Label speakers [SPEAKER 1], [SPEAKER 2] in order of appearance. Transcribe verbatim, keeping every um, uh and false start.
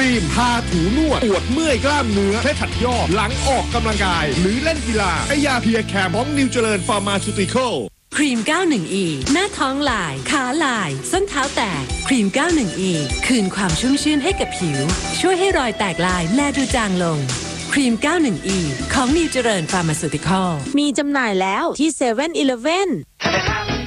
[SPEAKER 1] รีมทาถูนวดปวดเมื่อยกล้ามเนื้อเคล็ดขัดยอกหลังออกกำลังกายหรือเล่นกีฬาไอยาเพียแคร์ของนิวเจริญฟาร์มาซูติคอล
[SPEAKER 2] ครีม เก้าสิบเอ็ด อี หน้าท้องลายขาลายส้นเท้าแตกครีม เก้าสิบเอ็ด อี คืนความชุ่มชื่นให้กับผิวช่วยให้รอยแตกลายแลดูจางลงครีม เก้าสิบเอ็ด อี ของนิวเจริญฟาร์มาซูติคอล
[SPEAKER 3] มีจำหน่ายแล้วที่เซเว่นอีเลฟเว่น